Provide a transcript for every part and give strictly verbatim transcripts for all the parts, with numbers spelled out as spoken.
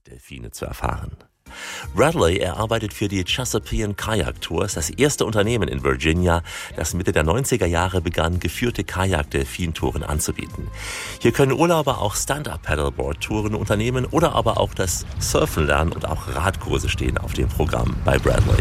Delfine zu erfahren. Bradley, er arbeitet für die Chesapeake Kayak Tours, das erste Unternehmen in Virginia, das Mitte der neunziger Jahre begann, geführte Kajak-Delfintouren anzubieten. Hier können Urlauber auch Stand-Up-Paddleboard-Touren unternehmen oder aber auch das Surfen lernen, und auch Radkurse stehen auf dem Programm bei Bradley.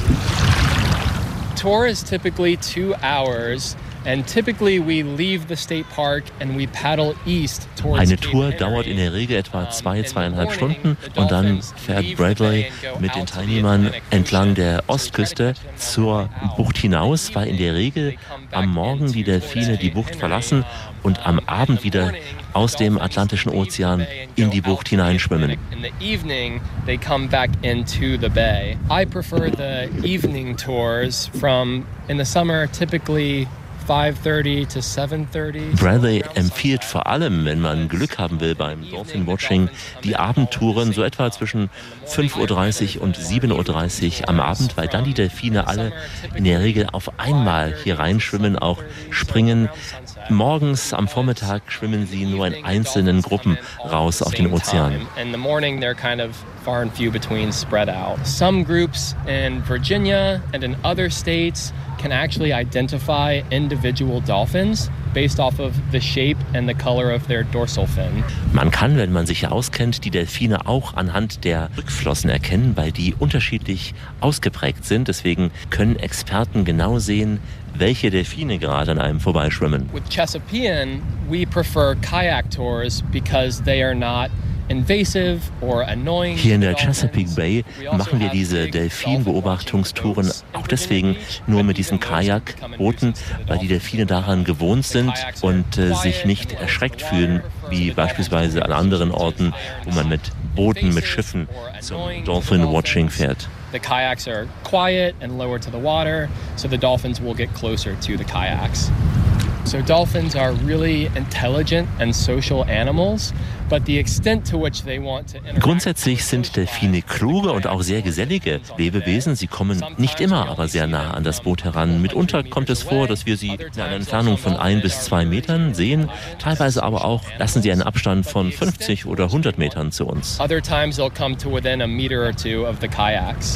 Tour is typically two hours. And typically we leave the state park and we paddle east towards Eine Tour dauert in der Regel etwa zwei, zweieinhalb Stunden und dann fährt Bradley mit den Teilnehmern entlang der Ostküste zur Bucht hinaus, weil in der Regel am Morgen die Delfine die Bucht verlassen und am Abend wieder aus dem Atlantischen Ozean in die Bucht hineinschwimmen. In the evening they come back into the bay. I prefer the evening tours from, in the summer typically five thirty to seven thirty. Bradley empfiehlt vor allem, wenn man Glück haben will beim Dolphin Watching, die Abendtouren so etwa zwischen fünf Uhr dreißig und sieben Uhr dreißig am Abend, weil dann die Delfine alle in der Regel auf einmal hier reinschwimmen, auch springen. Morgens am Vormittag schwimmen sie nur in einzelnen Gruppen raus auf den Ozean. In the morning they're kind of far and few between, spread out. Some groups in Virginia and in other states can actually identify individual dolphins based off of the shape and the color of their dorsal fin. Man kann, wenn man sich hier auskennt, die Delfine auch anhand der Rückflossen erkennen, weil die unterschiedlich ausgeprägt sind. Deswegen können Experten genau sehen, welche Delfine gerade an einem vorbeischwimmen. With Chesapeake, we prefer kayak tours because they are not invasive or annoying. Hier in der Chesapeake Bay machen wir diese Delfinbeobachtungstouren auch deswegen nur mit diesen Kajakbooten, weil die Delfine daran gewohnt sind und äh, sich nicht erschreckt fühlen, wie beispielsweise an anderen Orten, wo man mit Booten, mit Schiffen zum Dolphin Watching fährt. The kayaks are quiet and lower to the water, so the dolphins will get closer to the kayaks. So dolphins are really intelligent and social animals, but the extent to which they want to interact. Grundsätzlich sind Delfine kluge und auch sehr gesellige Lebewesen. Sie kommen nicht immer, aber sehr nah an das Boot heran. Mitunter kommt es vor, dass wir sie in einer Entfernung von ein bis zwei Metern sehen. Teilweise aber auch lassen sie einen Abstand von fünfzig oder hundert Metern zu uns. Other times they'll come to within a meter or two of the kayaks.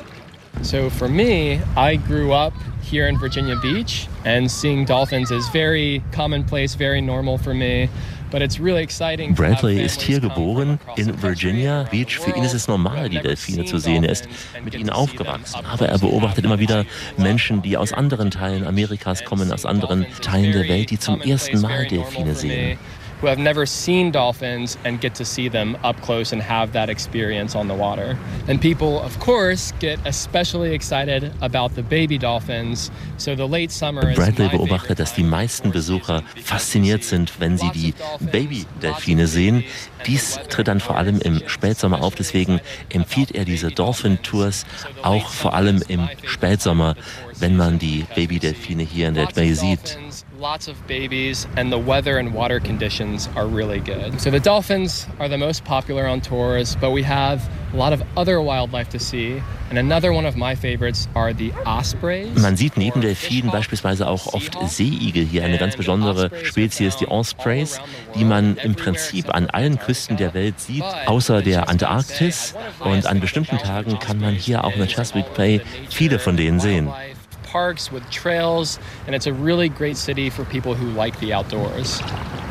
So for me, I grew up here in Virginia Beach, and seeing dolphins is very commonplace, very normal for me. But it's really exciting. Bradley ist hier geboren in Virginia Beach. Für ihn ist es normal, die Delfine zu sehen. Er ist mit ihnen aufgewachsen. Aber er beobachtet immer wieder Menschen, die aus anderen Teilen Amerikas kommen, aus anderen Teilen der Welt, die zum ersten Mal Delfine sehen. Who have never seen dolphins and get to see them up close and have that experience on the water. And people, of course, get especially excited about the baby dolphins. So the late summer is Bradley beobachtet, dass die meisten Besucher fasziniert sind, wenn sie die Baby-Delfine sehen. Dies tritt dann vor allem im Spätsommer auf, deswegen empfiehlt er diese Dolphin-Tours auch vor allem im Spätsommer, wenn man die Baby-Delfine hier in der Bay sieht. Lots of babies, and the weather and water conditions are really good. So the dolphins are the most popular on tours, but we have a lot of other wildlife to see. And another one of my favorites are the ospreys. Man sieht neben Delfinen beispielsweise auch oft Seeigel hier, eine ganz besondere Spezies, die Ospreys, die man im Prinzip an allen Küsten der Welt sieht, außer der Antarktis. Und an bestimmten Tagen kann man hier auch in der Chesapeake Bay viele von denen sehen. Parks with trails, and it's a really great city for people who like the outdoors.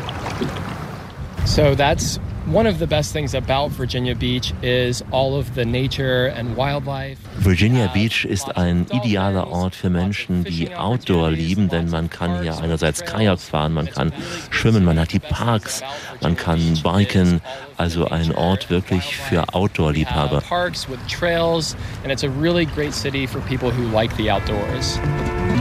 So that's one of the best things about Virginia Beach is all of the nature and wildlife. Virginia Beach ist ein idealer Ort für Menschen, die Outdoor lieben, denn man kann hier einerseits Kajak fahren, man kann schwimmen, man hat die Parks, man kann biken, also ein Ort wirklich für Outdoor-Liebhaber. Parks with trails, and it's a really great city for people who like the outdoors.